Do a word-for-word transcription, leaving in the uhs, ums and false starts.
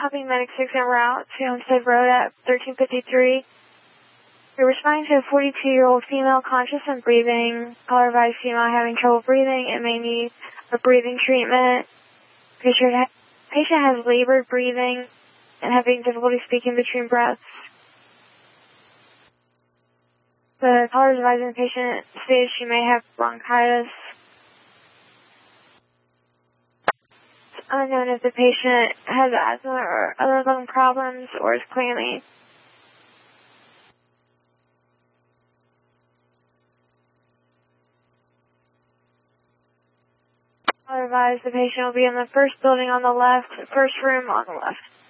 helping medic six en route to Homestead Road at thirteen fifty-three. We're responding to a forty-two-year-old female conscious and breathing. Caller advised female having trouble breathing and may need a breathing treatment. Patient, ha patient has labored breathing and having difficulty speaking between breaths. The caller is advising the patient stated she may have bronchitis. It's unknown if the patient has asthma or other lung problems or is clammy. Caller advised the patient will be in the first building on the left, first room on the left.